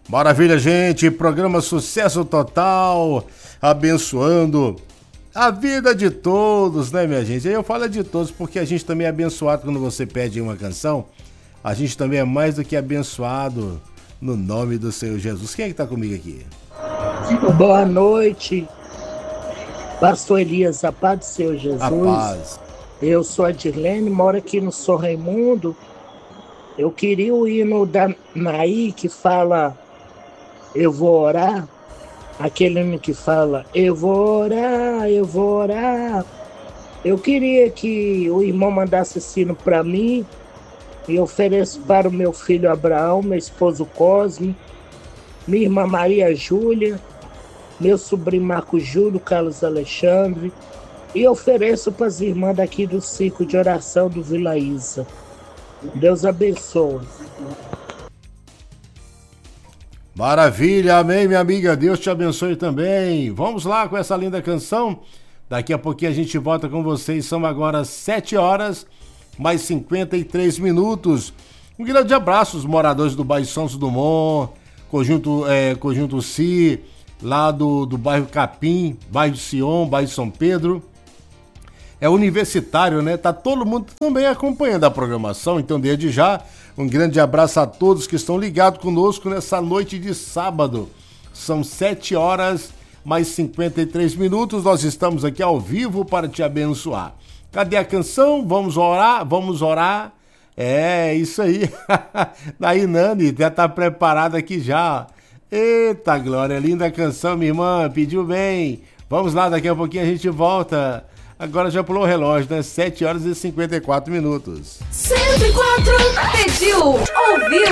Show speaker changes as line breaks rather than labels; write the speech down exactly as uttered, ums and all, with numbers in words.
Maravilha, gente. Programa Sucesso Total, abençoando a vida de todos, né, minha gente? Aí eu falo de todos porque a gente também é abençoado quando você pede uma canção. A gente também é mais do que abençoado no nome do Senhor Jesus. Quem é que tá comigo aqui?
Boa noite, Pastor Elias, a paz do Senhor Jesus.
A paz.
Eu sou a Dirlene, moro aqui no São Raimundo. Eu queria o hino da Naí que fala eu vou orar. Aquele hino que fala eu vou orar, eu vou orar. Eu queria que o irmão mandasse esse hino para mim e ofereço para o meu filho Abraão, meu esposo Cosme, minha irmã Maria Júlia, meu sobrinho Marco Júlio, Carlos Alexandre, e ofereço para as irmãs daqui do Circo de Oração do Vila Isa. Deus abençoe.
Maravilha, amém, minha amiga. Deus te abençoe também. Vamos lá com essa linda canção. Daqui a pouquinho a gente volta com vocês. São agora sete horas, mais cinquenta e três minutos. Um grande abraço aos moradores do bairro Santos Dumont, Conjunto, é, Conjunto Si, lá do, do bairro Capim, bairro Sion, bairro São Pedro. É universitário, né? Tá todo mundo também acompanhando a programação, então desde já, um grande abraço a todos que estão ligados conosco nessa noite de sábado. São sete horas, mais cinquenta e três minutos, nós estamos aqui ao vivo para te abençoar. Cadê a canção? Vamos orar, vamos orar. É, isso aí. Daí, Nani, já tá preparada aqui já. Eita, Glória, linda canção, minha irmã, pediu bem. Vamos lá, daqui a pouquinho a gente volta. Agora já pulou o relógio, né? sete horas e cinquenta e quatro minutos.
cento e quatro pediu, ouviu.